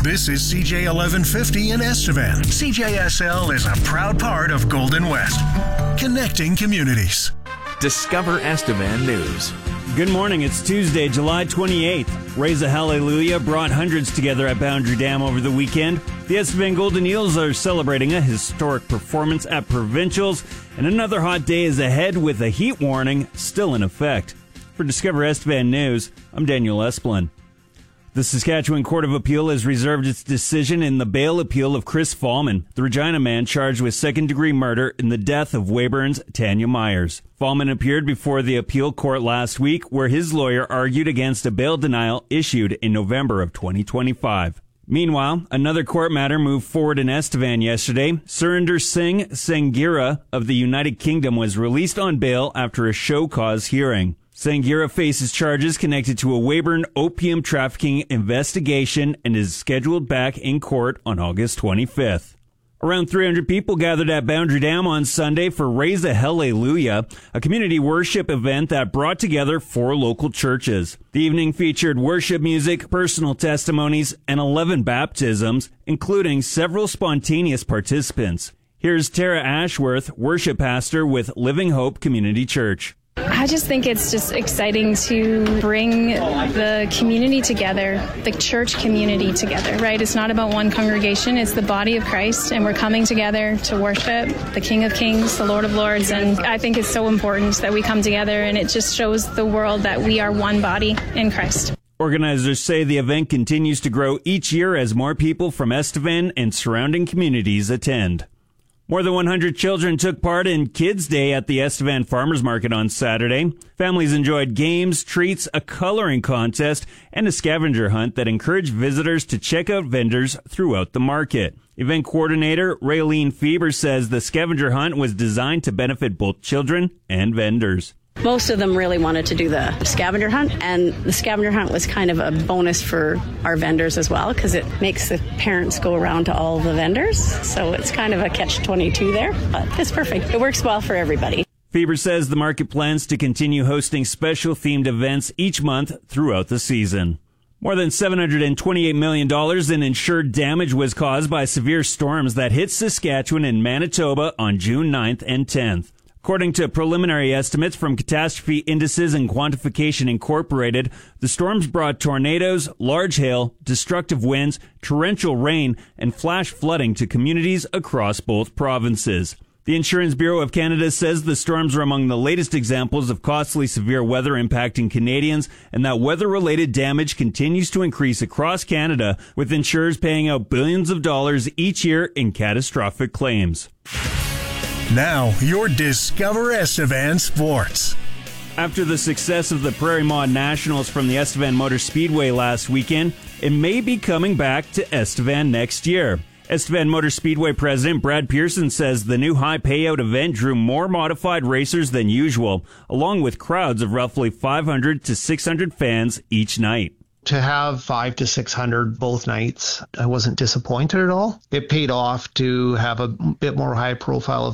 This is CJ 1150 in Estevan. CJSL is a proud part of Golden West, connecting communities. Discover Estevan News. Good morning. It's Tuesday, July 28th. Raise a Hallelujah brought hundreds together at Boundary Dam over the weekend. The Estevan Golden Eels are celebrating a historic performance at Provincials, and another hot day is ahead with a heat warning still in effect. For Discover Estevan News, I'm Daniel Esplin. The Saskatchewan Court of Appeal has reserved its decision in the bail appeal of Chris Fallman, the Regina man charged with second-degree murder in the death of Weyburn's Tanya Myers. Fallman appeared before the appeal court last week, where his lawyer argued against a bail denial issued in November of 2025. Meanwhile, another court matter moved forward in Estevan yesterday. Surinder Singh Sangira of the United Kingdom was released on bail after a show cause hearing. Sangira faces charges connected to a Weyburn opium trafficking investigation and is scheduled back in court on August 25th. Around 300 people gathered at Boundary Dam on Sunday for Raise a Hallelujah, a community worship event that brought together 4 local churches. The evening featured worship music, personal testimonies, and 11 baptisms, including several spontaneous participants. Here's Tara Ashworth, worship pastor with Living Hope Community Church. I just think it's just exciting to bring the community together, the church community together, right? It's not about one congregation, it's the body of Christ, and we're coming together to worship the King of Kings, the Lord of Lords, and I think it's so important that we come together, and it just shows the world that we are one body in Christ. Organizers say the event continues to grow each year as more people from Estevan and surrounding communities attend. More than 100 children took part in Kids Day at the Estevan Farmers Market on Saturday. Families enjoyed games, treats, a coloring contest, and a scavenger hunt that encouraged visitors to check out vendors throughout the market. Event coordinator Raylene Fieber says the scavenger hunt was designed to benefit both children and vendors. Most of them really wanted to do the scavenger hunt, and the scavenger hunt was kind of a bonus for our vendors as well, because it makes the parents go around to all the vendors. So it's kind of a catch-22 there, but it's perfect. It works well for everybody. Fieber says the market plans to continue hosting special themed events each month throughout the season. More than $728 million in insured damage was caused by severe storms that hit Saskatchewan and Manitoba on June 9th and 10th. According to preliminary estimates from Catastrophe Indices and Quantification Incorporated, the storms brought tornadoes, large hail, destructive winds, torrential rain, and flash flooding to communities across both provinces. The Insurance Bureau of Canada says the storms are among the latest examples of costly severe weather impacting Canadians, and that weather-related damage continues to increase across Canada, with insurers paying out billions of dollars each year in catastrophic claims. Now, your Discover Estevan Sports. After the success of the Prairie Maud Nationals from the Estevan Motor Speedway last weekend, it may be coming back to Estevan next year. Estevan Motor Speedway President Brad Pearson says the new high payout event drew more modified racers than usual, along with crowds of roughly 500 to 600 fans each night. To have 500 to 600 both nights, I wasn't disappointed at all. It paid off to have a bit more high-profile